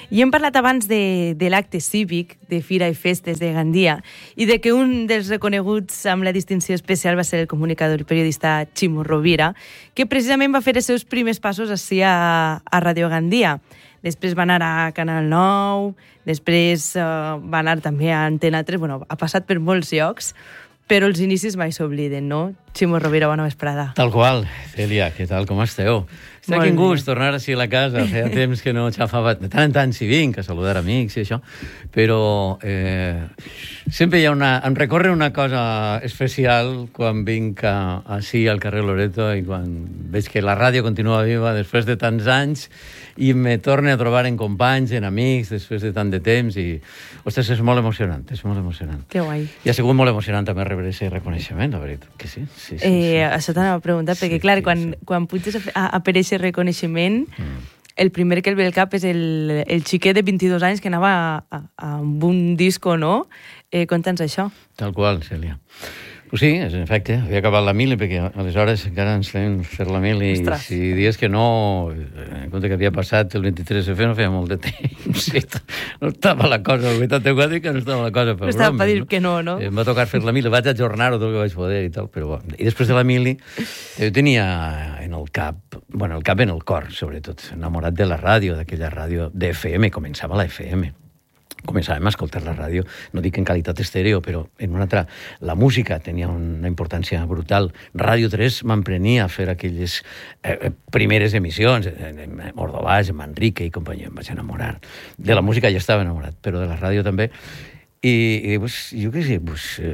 I hem parlat abans de l'acte cívic de Fira i Festes de Gandia i de que un dels reconeguts amb la distinció especial va ser el comunicador i periodista Ximo Rovira, que precisament va fer els seus primers passos així a Radio Gandia. Després va anar a Canal 9, després va anar també a Antena 3, bueno, ha passat per molts llocs, però els inicis mai s'obliden, no? Ximo Rovira, bona vesprada. Tal qual. Cèlia, què tal, com esteu? Està quin gust tornar així a la casa. Feia temps que no xafava. De tant en tant si vinc a saludar amics i això, però sempre hi ha em recorre una cosa especial quan vinc així al carrer Loreto i quan veig que la ràdio continua viva després de tants anys i me torne a trobar en companys, en amics, després de tant de temps i, ostres, és molt emocionant, és molt emocionant. Que guai. I ha sigut molt emocionant també rebre aquest reconeixement, la veritat, que sí. Sí. Això t'anava a preguntar, perquè clar, quan puges a per aquest reconeixement, el primer que el ve al cap és el xiquet de 22 anys que anava amb un disco, no? Conta'ns això. Tal qual, Cèlia. Pues sí, en efecte, havia acabat la mili, perquè aleshores encara ens feien fer la mili, i si dies que no, en compte que havia passat el 23F, no feia molt de temps. No estava la cosa, el 84 que no estava la cosa per bromes. Estava per dir que no, no? Em va tocar fer la mili, vaig ajornar-ho tot el que vaig poder i tal, però bueno. I després de la mili, jo tenia en el cap, bueno, el cap en el cor, sobretot, enamorat de la ràdio, d'aquella ràdio d'FM, començava la FM. Començàvem a escoltar la ràdio, no dic en qualitat estèreo, però en una altra... La música tenia una importància brutal. Ràdio 3 m'emprenia a fer aquelles primeres emissions, en Ordovàs, en Manrique i companyia, em vaig enamorar. De la música ja estava enamorat, però de la ràdio també. I pues, jo què sé,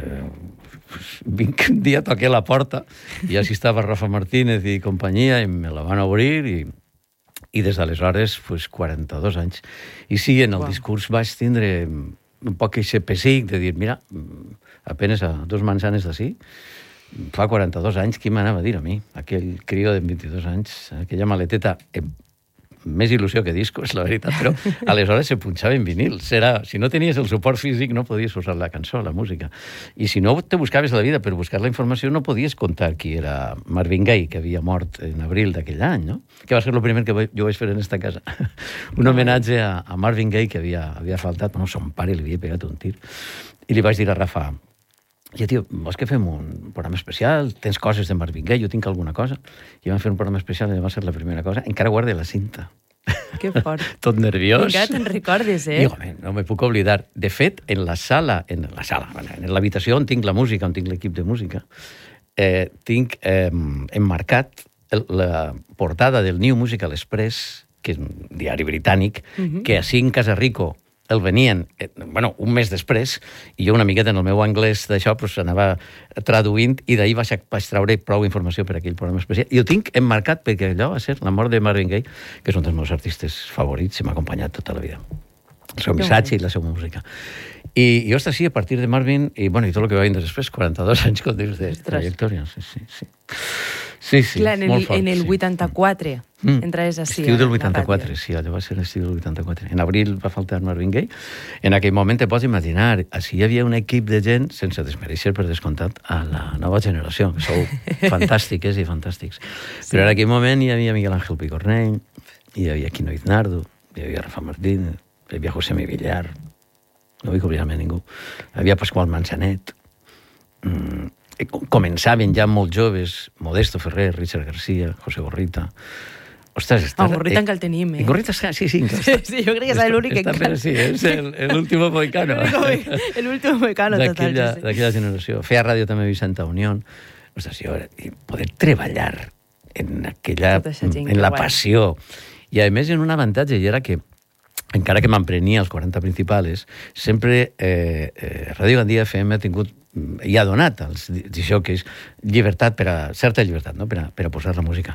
vinc un dia a tocar la porta, i així estava Rafa Martínez i companyia, i me la van obrir, i des d'aleshores, 42 anys. I sí, en el discurs vaig tindre un poc aquest pessic de dir, mira, apenas a 2 manzanes d'ací, fa 42 anys, qui m'anava a dir a mi? Aquell crió de 22 anys, aquella maleteta, més il·lusió que discos, la veritat, però aleshores se punxava en vinil. Si no tenies el suport físic, no podies usar la cançó, la música. I si no te buscaves la vida per buscar la informació, no podies contar qui era Marvin Gaye, que havia mort en abril d'aquell any, no? Que va ser el primer que jo vaig fer en esta casa. Un homenatge a Marvin Gaye, que havia faltat, bueno, son pare li havia pegat un tir. I li vaig dir a Rafa, ja, tio, vols que fem un programa especial? Tens coses de Marvin Gaye? Jo tinc alguna cosa. I vam fer un programa especial i va ser la primera cosa. Encara guarde la cinta. Que fort. Tot nerviós. Encara te'n recordes, Digo, no me puc oblidar. De fet, en l'habitació on tinc la música, on tinc l'equip de música, tinc emmarcat la portada del New Musical Express, que és un diari britànic, que així en Casa Rico el venien, un mes després, i jo una miqueta en el meu anglès d'això anava traduint, i d'ahir vaig treure prou informació per aquell programa especial. I ho tinc emmarcat perquè allò va ser la mort de Marvin Gaye, que és un dels meus artistes favorits, i m'ha acompanyat tota la vida. El seu missatge i la seva música. I jo està així, a partir de Marvin, i tot el que va vindre després, 42 anys de trajectòria. Sí, clar, en el 84 entraves així. Estiu del 84, sí, allò va ser l'estiu del 84. En abril va faltar Marvin Gaye. En aquell moment te pots imaginar, així hi havia un equip de gent, sense desmereixer per descomptat, a la nova generació, que sou fantàstiques i fantàstics. Però en aquell moment hi havia Miguel Ángel Picornell, hi havia Quino Iznardo, hi havia Rafa Martínez, hi havia José Mi Villar, no vull oblidar-me ningú, hi havia Pasqual Manzanet, començaven ja molt joves, Modesto Ferrer, Richard García, José Gorrita. Ostres, Gorrita encara el tenim, Gorrita, sí. Sí, jo crec que és l'únic que encara. Sí, és l'último moicano. L'último moicano, total. D'aquella generació. Feia ràdio també Vicenta Unión. Ostres, i poder treballar en la passió. I a més en un avantatge, i era que encara que m'emprenia els 40 principals, sempre Ràdio Gandia FM ha tingut i ha donat als disjòqueis llibertat, certa llibertat, no? per a posar la música.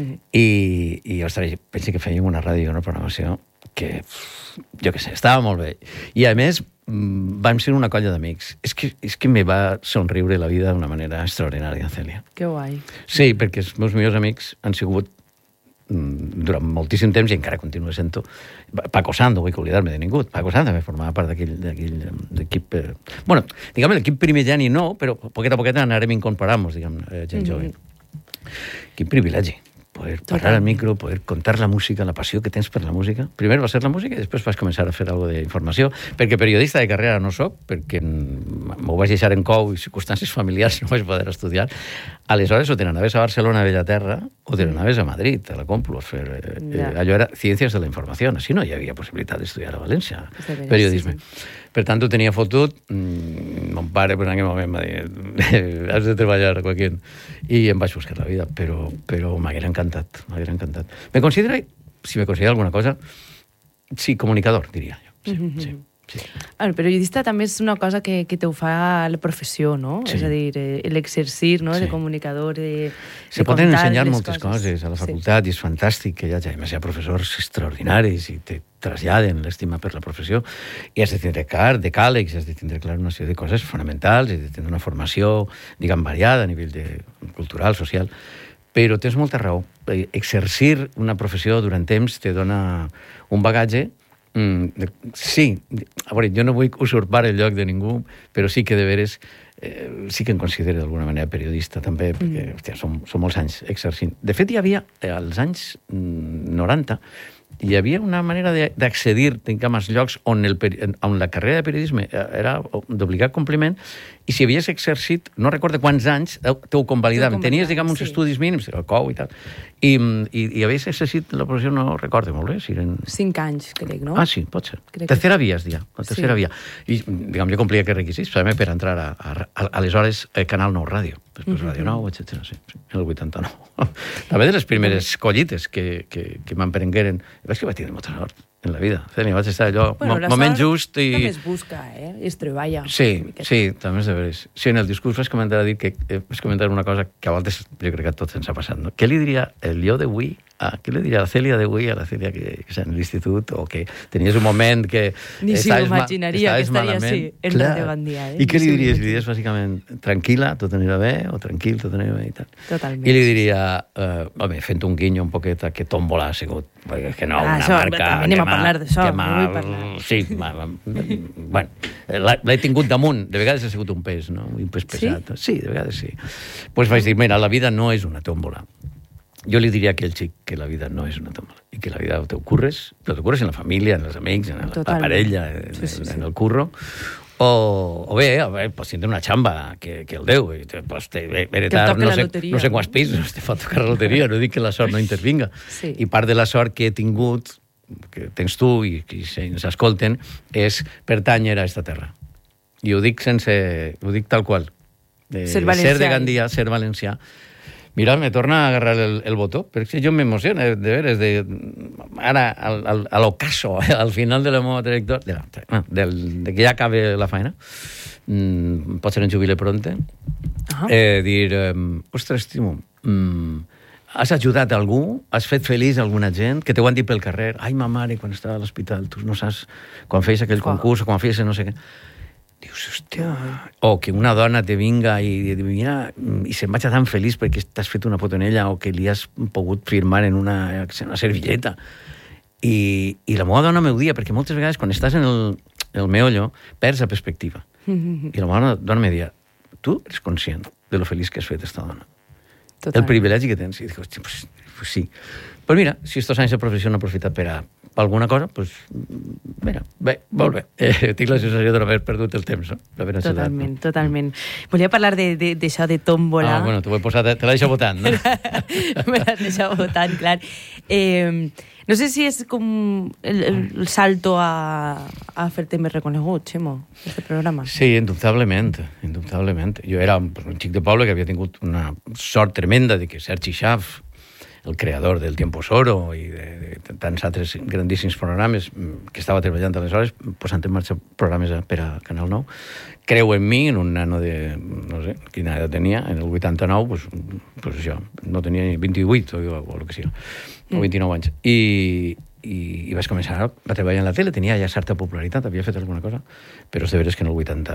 I ostres, penso que fèiem una ràdio i una programació que, jo què sé, estava molt bé. I a més, vam ser una colla d'amics. És que me va somriure la vida d'una manera extraordinària, Cèlia. Que guai. Sí, perquè els meus millors amics han sigut durant moltíssim temps, i encara continuo sent-ho, Paco Sando, vull oblidar-me de ningú. Paco Sando també formava part d'aquell equip... diguem, l'equip primigeni no, però poquet a poquet anarem incorporant-nos, diguem, gent jove. Quin privilegi poder parlar al micro, poder contar la música, la passió que tens per la música. Primer va ser la música i després vas començar a fer alguna cosa d'informació, perquè periodista de carrera no soc, perquè m'ho vaig deixar en cou i circumstàncies familiars no vaig poder estudiar. Aleshores, o te n'anaves a Barcelona, a Bellaterra, o te n'anaves a Madrid, a la Complu, a fer... allò era Ciències de la Informació. Així no hi havia possibilitat d'estudiar a València, periodisme. Per tant, ho tenia fotut. Mon pare, en aquell moment, va dir has de treballar, Joaquín. I em vaig buscar la vida, però m'haguera encantat. Me considero, si me considero alguna cosa, sí, comunicador, diria jo. Sí. El periodista també és una cosa que te ho fa la professió, no? Sí. És a dir, l'exercir, no? De comunicador, se poden ensenyar moltes coses a la facultat i és fantàstic que hi ha professors extraordinaris i te traslladen l'estima per la professió i has de tindre decàlegs, has de tindre clar una sèrie de coses fonamentals, has de tindre una formació, diguem, variada a nivell cultural, social, però tens molta raó. Exercir una professió durant temps te dona un bagatge. Sí, a veure, jo no vull usurpar el lloc de ningú, però sí que de veres sí que em considero d'alguna manera periodista també, perquè hòstia, són molts anys exercint. De fet, hi havia, als anys 90, hi havia una manera d'accedir als llocs on la carrera de periodisme era d'obligat compliment, i si havies exercit, no recordo quants anys, t'ho convalidaven. Tenies, diguem, uns estudis mínims, el COU i tal, i havies exercit la professió, no recordo molt bé, si eren... 5 anys, crec, no? Ah, sí, pot ser. Tercera via, es dia. La tercera via. I, diguem, jo complia aquests requisits, també per entrar aleshores Canal 9 Ràdio, després Ràdio 9, etc. Sí, en el 89. També de les primeres collites que m'emprengueren. És que vaig tenir molta sort en la vida. Vaig estar allò, moment just i... També es busca, es treballa. Sí, també és de veres. Sí, en el discurs vas comentar una cosa que a voltes jo crec que a tots ens ha passat, no? Què li diria el jo d'avui, què li diria la Cèlia d'avui a la Cèlia que és en l'institut, o que tenies un moment que... Ni si ho imaginaria que estaria així en Radio Gandia. I què li diries? Li diries bàsicament tranquil·la, tot anirà bé, o tranquil, tot anirà bé i tal. Totalment. I li diria, home, fent un guinyo un poquet que Tómbola ha sigut, perquè que no, una marca... Anem a parlar d'això, vull parlar. Sí, bueno, l'he tingut damunt, de vegades ha sigut un pes, no? Un pes pesat. Sí, de vegades sí. Doncs vaig dir, mira, la vida no és una tómbola. Jo li diria a aquell xic que la vida no és una tómbola i que la vida te ocurres en la família, en els amics, en la parella, en el curro, o bé, pots tindre una xamba que el Déu, pots heretar no sé quants pisos, te pot tocar la loteria, no dic que la sort no intervinga. I part de la sort que he tingut, que tens tu i que ens escolten, és pertànyer a aquesta terra. I ho dic tal qual. Ser de Gandia, ser valencià. Mira, me torna a agarrar el botó, perquè jo m'emociono, de veres, ara, a l'ocaso, al final de la meva trajectòria, de que ja acabe la feina, pot ser en jubile pronte, dir, ostres, Timo, has ajudat algú? Has fet feliç alguna gent? Que t'ho han dit pel carrer? Ai, ma mare, quan estava a l'hospital, tu no saps, quan feies aquell concurs, o quan feies no sé què... Dius, hòstia... O que una dona te vinga i mira, i se'n vaig tan feliç perquè t'has fet una foto en ella o que li has pogut firmar en una servilleta. I la meva dona m'ho dia, perquè moltes vegades quan estàs en el meollo perds la perspectiva. I la meva dona me dia, tu eres conscient de lo feliç que has fet esta dona. El privilegi que tens. I dic, hòstia, pues sí. Però mira, si estos anys de professió no he aprofitat per alguna cosa, doncs, mira, bé, molt bé. Tinc la sensació d'haver perdut el temps, no? Totalment. Volia parlar d'això de tómbola. Bueno, te l'he deixat votant, no? Me l'has deixat votant, clar. No sé si és com el salto a fer-te més reconegut, Ximo, aquest programa. Sí, indubtablement. Jo era un xic de poble que havia tingut una sort tremenda de que Sergi Schaff, el creador del Tiempo Soro i de tants altres grandíssims programes que estava treballant aleshores, posant en marxa programes per a Canal 9, creu en mi, en un nano de, no sé, quina edat tenia, en el 89, pues això, no tenia ni 28 o el que sigui, o 29 anys. I vaig començar a treballar en la tele, tenia ja certa popularitat, havia fet alguna cosa, però és de veres que en el 80...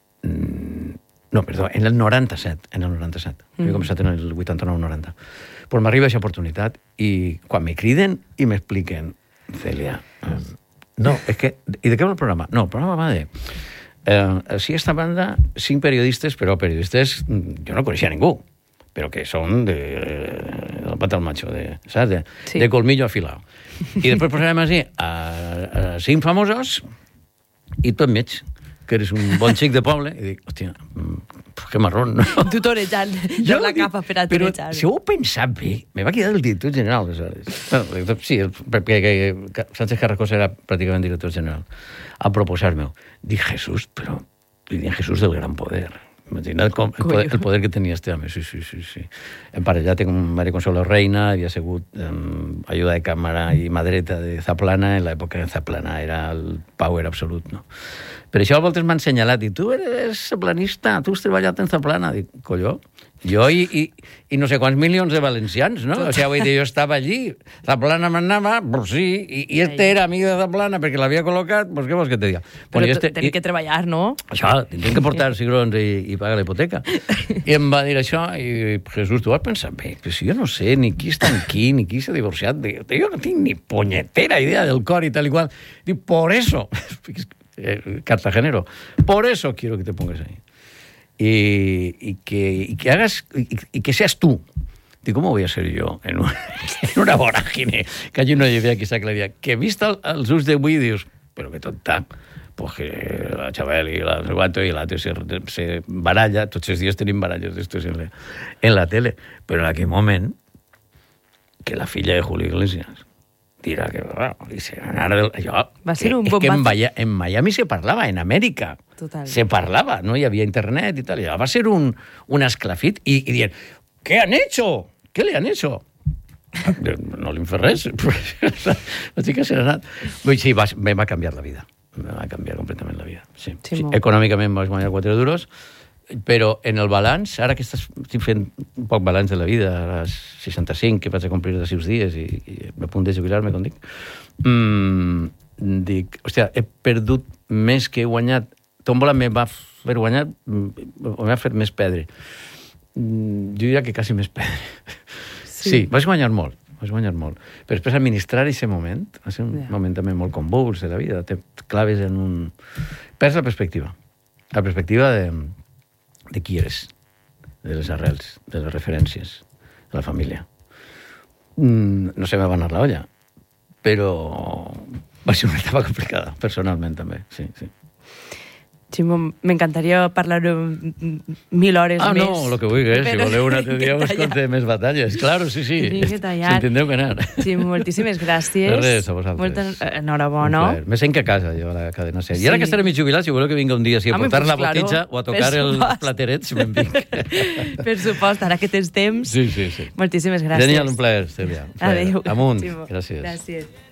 No, perdó, en el 97. Havia començat en el 89-90. Però m'arriba aquesta oportunitat i quan me criden i m'expliquen, Cèlia, no, és que... I de què va el programa? No, el programa va de... sí, esta banda, 5 periodistes, però periodistes... Jo no coneixia ningú, però que són de la pata al macho, saps? Sí. De colmillo afilado. I després posarem així a 5 famosos i tu et mig, que eres un bon xic de poble, i dic, hòstia, que marrón, no? Tu torejant la capa per a torejar. Però si ho he pensat bé, me va quedar el director general, aleshores. Bueno, sí, perquè Sánchez Carrascosa era pràcticament director general. A proposar-me-ho. Dic, Jesús, però... Dic, Jesús del gran poder. Imagina't el poder que tenia este home. Sí. Emparellat amb María Consuelo Reina, havia sigut ajuda de càmera i mà dreta de Zaplana, en l'època de Zaplana era el power absolut, no? Per això a voltes m'han assenyalat, i tu eres zaplanista, tu has treballat en Zaplana. Dic, colló, jo i no sé quants milions de valencians, no? O sigui, vull dir, jo estava allí, Zaplana m'anava, pues sí, i este era amic de Zaplana perquè l'havia col·locat, pues què vols que te diga? Però tenim que treballar, no? Això, tindrem que portar cigrons i pagar la hipoteca. I em va dir això, i Jesús, tu vas pensar, bé, però si jo no sé ni qui està aquí, ni qui s'ha divorciat, jo no tinc ni punyetera idea del cor i tal i qual. Dic, por eso, cartagenero, por eso quiero que te pongas ahí. Y que hagas, y que seas tú. Digo, ¿cómo voy a ser yo en una vorágine? Que hay una idea que s'ha clariat. Que vist els ulls d'avui dius, però que tonta, pues que la Chabel i la Guato i l'altre se baralla, tots els dies tenim baralles d'estos en la tele, però en aquell moment que la filla de Julio Iglesias dirà que i se ganara va ser un bombazo. En Miami se parlava, en Amèrica. Total. Se parlava, no hi havia internet i tal. I va ser un esclafit i dient, ¿qué han hecho? ¿Qué le han hecho? No li hem fet res. La xica se n'ha anat. Sí, me va canviar la vida. Me va canviar completament la vida. Sí. Econòmicament vaig guanyar 4 duros, però en el balanç, ara que estic fent un poc balanç de la vida, a les 65, que vaig a complir de 6 dies i a punt de jubilar-me, com dic, dic, hòstia, he perdut més que he guanyat. Tómbola me va fer guanyar, o me va fer més perdre. Jo diria que quasi més perdre. Sí, vaig guanyar molt. Però després administrar aquest moment, va ser un moment també molt convuls de la vida, te claves en un... Perds la perspectiva de qui eres, de les arrels, de les referències, de la família. No se me va anar la olla, però va ser una etapa complicada, personalment també, sí. Ximo, m'encantaria parlar 1.000 hores més. No, lo que vulguis, si voleu un altre dia us conté més batalles. Claro, sí. S'entendeu que anar. Ximo, moltíssimes gràcies. De res, a vosaltres. Molta enhorabona. Me sent que a casa, jo, a la cadena SER. I ara que estaré mig jubilat, si voleu que vinga un dia a portar la botella o a tocar el plateret, si me'n vinc. Per supost, ara que tens temps. Sí. Moltíssimes gràcies. Genial, un plaer, Cèlia. Adéu. Amunt. Gràcies. Gràcies.